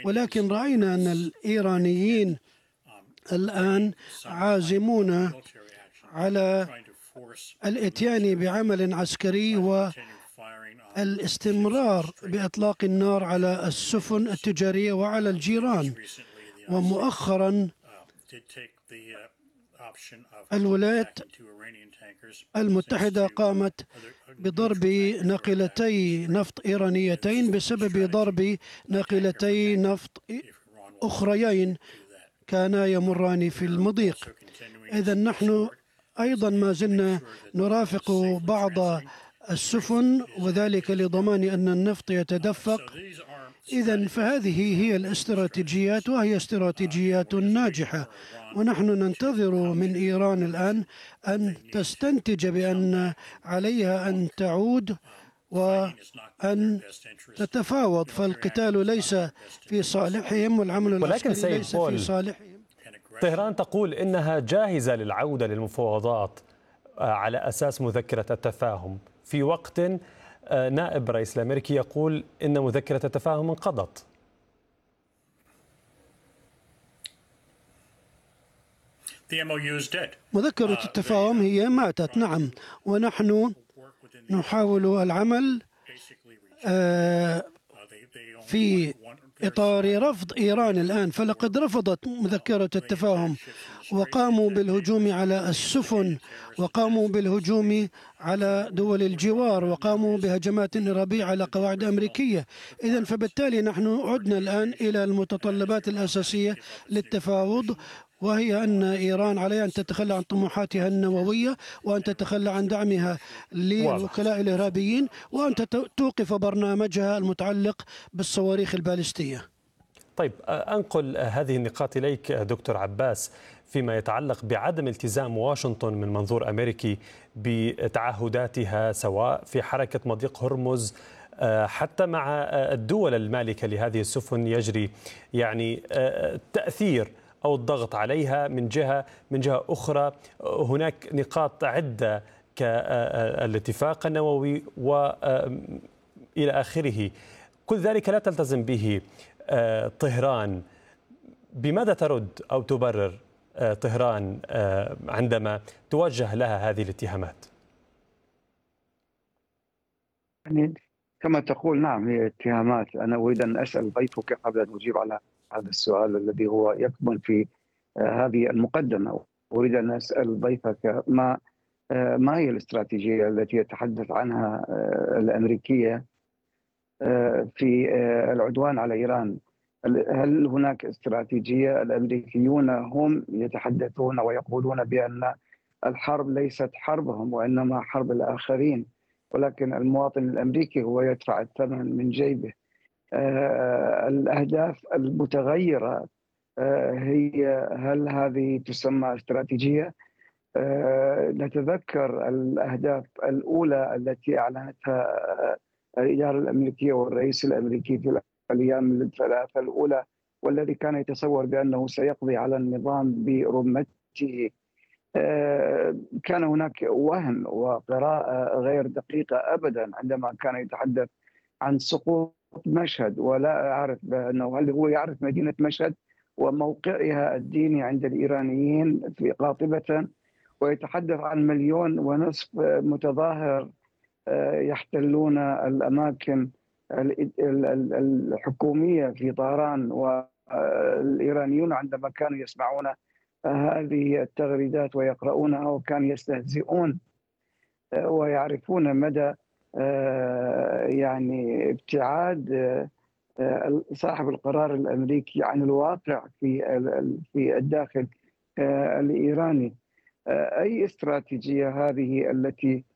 ولكن رأينا أن الإيرانيين الآن عازمون على الإتيان بعمل عسكري والاستمرار بإطلاق النار على السفن التجارية وعلى الجيران. ومؤخرا الولايات المتحدة قامت بضرب ناقلتي نفط إيرانيتين بسبب ضرب ناقلتي نفط أخريين كانا يمران في المضيق. إذن نحن أيضا ما زلنا نرافق بعض السفن، وذلك لضمان أن النفط يتدفق. إذن فهذه هي الاستراتيجيات، وهي استراتيجيات ناجحة، ونحن ننتظر من إيران الآن أن تستنتج بأن عليها أن تعود وأن تتفاوض، فالقتال ليس في صالحهم والعمل العسكري ليس في صالحهم. طهران تقول إنها جاهزة للعودة للمفاوضات على أساس مذكرة التفاهم، في وقت نائب رئيس الأمريكي يقول إن مذكرة التفاهم انقضت. مذكرة التفاهم هي ماتت، نعم، ونحن نحاول العمل في إطار رفض إيران الآن، فلقد رفضت مذكرة التفاهم وقاموا بالهجوم على السفن، وقاموا بالهجوم على دول الجوار، وقاموا بهجمات إرهابية على قواعد أمريكية. إذن فبالتالي نحن عدنا الآن إلى المتطلبات الأساسية للتفاوض، وهي أن إيران عليها أن تتخلى عن طموحاتها النووية، وأن تتخلى عن دعمها للوكلاء الإرهابيين، وأن توقف برنامجها المتعلق بالصواريخ البالستية. طيب، أنقل هذه النقاط إليك دكتور عباس فيما يتعلق بعدم التزام واشنطن من منظور أمريكي بتعهداتها، سواء في حركة مضيق هرمز حتى مع الدول المالكة لهذه السفن. يجري يعني تأثير أو الضغط عليها من جهة أخرى. هناك نقاط عدة كالاتفاق النووي وإلى آخره. كل ذلك لا تلتزم به طهران. بماذا ترد أو تبرر طهران عندما توجه لها هذه الاتهامات؟ يعني كما تقول، نعم، هي اتهامات. أنا أريد أن أسأل ضيفك قبل أن أجيب على هذا السؤال الذي هو يكمن في هذه المقدمة. أريد أن أسأل ضيفك ما هي الاستراتيجية التي يتحدث عنها الأمريكية في العدوان على إيران؟ هل هناك استراتيجية؟ الأمريكيون هم يتحدثون ويقولون بأن الحرب ليست حربهم وإنما حرب الآخرين، ولكن المواطن الأمريكي هو يدفع الثمن من جيبه. الأهداف المتغيرة هل هذه تسمى استراتيجية؟ نتذكر الأهداف الأولى التي أعلنتها الإدارة الأمريكية والرئيس الأمريكي في الأيام الثلاثة الأولى، والذي كان يتصور بأنه سيقضي على النظام برمته. كان هناك وهم وقراءة غير دقيقة أبدا عندما كان يتحدث عن سقوط مشهد، ولا أعرف أنه هل هو يعرف مدينة مشهد وموقعها الديني عند الإيرانيين في قاطبة، ويتحدث عن 1.5 مليون متظاهر يحتلون الأماكن الحكومية في طهران. والإيرانيون عندما كانوا يسمعون هذه التغريدات ويقرؤونها وكانوا يستهزئون ويعرفون مدى يعني ابتعاد صاحب القرار الأمريكي عن الواقع في الداخل الإيراني. أي استراتيجية هذه التي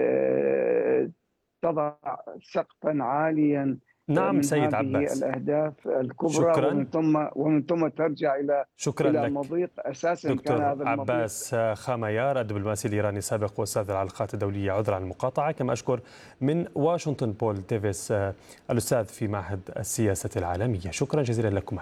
تضع سقفا عاليا نعم من سيد هذه عباس الأهداف الكبرى؟ شكرا. ومن ثم ترجع إلى لك مضيق أساسا دكتور كان هذا عباس خاميار، الدبلوماسي الإيراني السابق وأستاذ العلاقات الدولية. عذرا عن المقاطعة. كما أشكر من واشنطن بول ديفيس، الأستاذ في معهد السياسة العالمية. شكرا جزيلا لكما.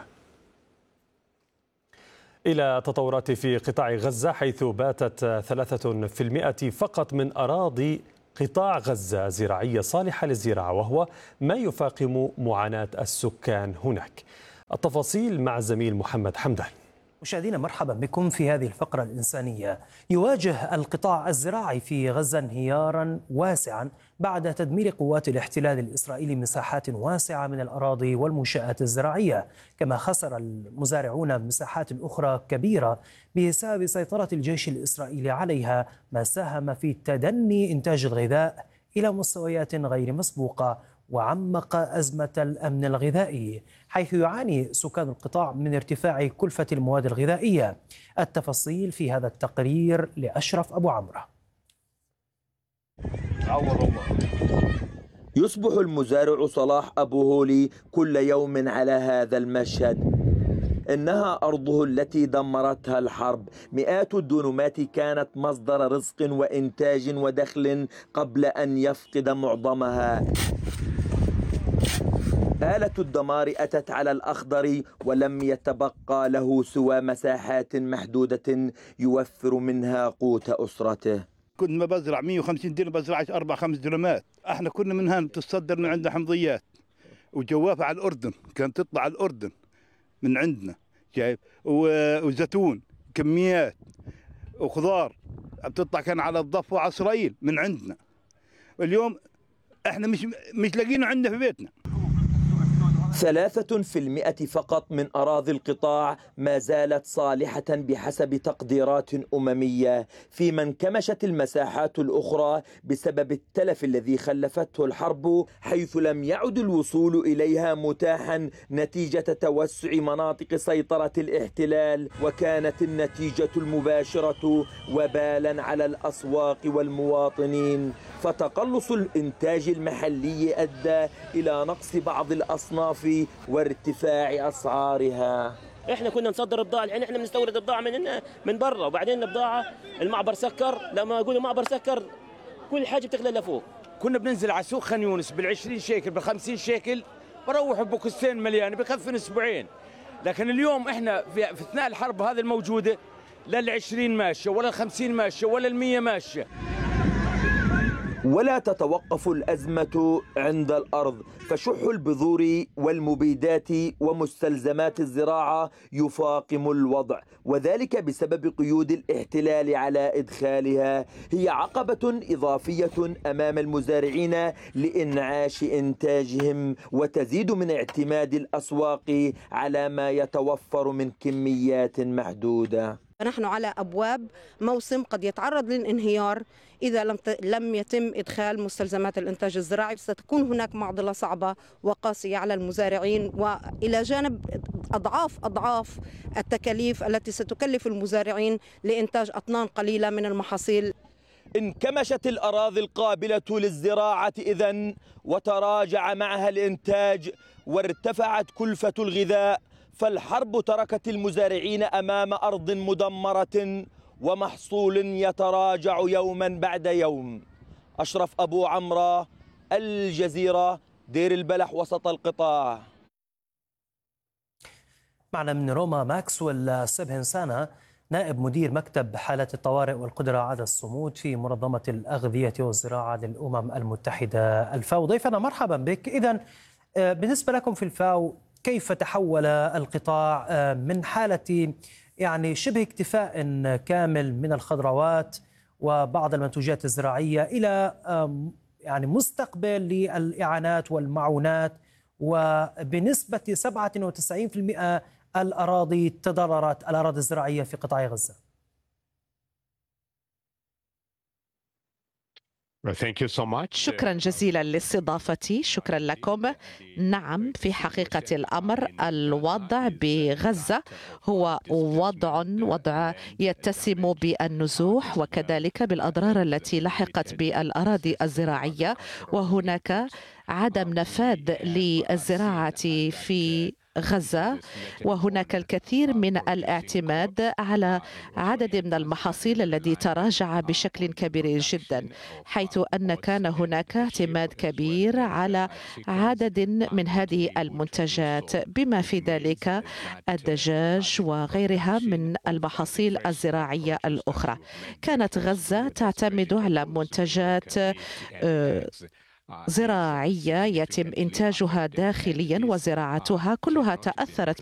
إلى تطورات في قطاع غزة، حيث باتت 3% فقط من أراضي قطاع غزة زراعية صالحة للزراعة، وهو ما يفاقم معاناة السكان هناك. التفاصيل مع الزميل محمد حمدان. مشاهدينا مرحبا بكم في هذه الفقرة الإنسانية. يواجه القطاع الزراعي في غزة انهيارا واسعا بعد تدمير قوات الاحتلال الإسرائيلي مساحات واسعة من الأراضي والمنشآت الزراعية، كما خسر المزارعون مساحات أخرى كبيرة بسبب سيطرة الجيش الإسرائيلي عليها، ما ساهم في تدني إنتاج الغذاء إلى مستويات غير مسبوقة وعمق أزمة الأمن الغذائي، حيث يعاني سكان القطاع من ارتفاع كلفة المواد الغذائية. التفاصيل في هذا التقرير لأشرف أبو عمرو. يصبح المزارع صلاح أبو هولي كل يوم على هذا المشهد. إنها أرضه التي دمرتها الحرب. مئات الدونمات كانت مصدر رزق وإنتاج ودخل قبل أن يفقد معظمها. آلة الدمار أتت على الأخضر ولم يتبقى له سوى مساحات محدودة يوفر منها قوت أسرته. كنت ما بزرع 150 دينار بزرع 4-5 دينارات. احنا كنا منها تصدر من عندنا حمضيات وجوافة على الأردن، كانت تطلع على الأردن من عندنا شايف، وزيتون كميات وخضار بتطلع كان على الضفة وعلى إسرائيل من عندنا. اليوم احنا مش لاقينه عندنا في بيتنا. 3% فقط من أراضي القطاع ما زالت صالحة بحسب تقديرات أممية، فيما انكمشت المساحات الأخرى بسبب التلف الذي خلفته الحرب، حيث لم يعد الوصول إليها متاحا نتيجة توسع مناطق سيطرة الاحتلال، وكانت النتيجة المباشرة وبالا على الأسواق والمواطنين. فتقلص الإنتاج المحلي أدى إلى نقص بعض الأصناف وارتفاع أسعارها. احنا كنا نصدر بضاعة، الحين احنا بنستورد بضاعة من برا، وبعدين البضاعة المعبر سكر، لما يقولوا المعبر سكر كل حاجة بتغلى لفوق. كنا بننزل على سوق خان يونس بال20 شيكل ب50 شيكل، بروح بكستين مليان بكفن اسبوعين. لكن اليوم احنا في اثناء الحرب هذه الموجودة لا ال20 ماشية ولا ال50 ماشية ولا ال100 ماشية. ولا تتوقف الأزمة عند الأرض، فشح البذور والمبيدات ومستلزمات الزراعة يفاقم الوضع، وذلك بسبب قيود الاحتلال على إدخالها. هي عقبة إضافية أمام المزارعين لإنعاش إنتاجهم، وتزيد من اعتماد الأسواق على ما يتوفر من كميات محدودة. نحن على أبواب موسم قد يتعرض للانهيار إذا لم يتم إدخال مستلزمات الإنتاج الزراعي. ستكون هناك معضلة صعبة وقاسية على المزارعين، وإلى جانب أضعاف التكاليف التي ستكلف المزارعين لإنتاج أطنان قليلة من المحاصيل. انكمشت الأراضي القابلة للزراعة إذن، وتراجع معها الإنتاج، وارتفعت كلفة الغذاء، فالحرب تركت المزارعين أمام أرض مدمرة ومحصول يتراجع يوما بعد يوم. أشرف أبو عمرو، الجزيرة، دير البلح، وسط القطاع. معنا من روما ماكسويل سبهنسانا، نائب مدير مكتب حالة الطوارئ والقدرة على الصمود في منظمة الأغذية والزراعة للأمم المتحدة الفاو. ضيفنا مرحبا بك. إذن بالنسبة لكم في الفاو، كيف تحول القطاع من حالة شبه اكتفاء كامل من الخضروات وبعض المنتوجات الزراعية إلى مستقبل للإعانات والمعونات، وبنسبة 97% الأراضي تضررت، الأراضي الزراعية في قطاع غزة؟ شكرا جزيلا لاستضافتي. شكرا لكم. نعم، في حقيقة الأمر الوضع بغزة هو وضع يتسم بالنزوح وكذلك بالأضرار التي لحقت بالأراضي الزراعية، وهناك عدم نفاذ للزراعة في غزة، وهناك الكثير من الاعتماد على عدد من المحاصيل الذي تراجع بشكل كبير جدا، حيث أن كان هناك اعتماد كبير على عدد من هذه المنتجات بما في ذلك الدجاج وغيرها من المحاصيل الزراعية الأخرى. كانت غزة تعتمد على منتجات زراعية يتم إنتاجها داخليا وزراعتها كلها تأثرت